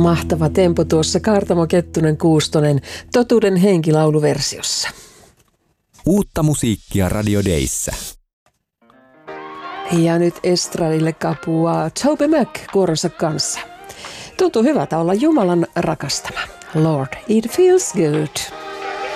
Mahtava tempo tuossa Kaartamo Kettunen Kuustonen Totuuden henkilauluversiossa. Uutta musiikkia Radio Dayssä. Ja nyt estradille kapua Toby Mac kuoronsa kanssa. Tuntuu hyvältä olla Jumalan rakastama. Lord, it feels good.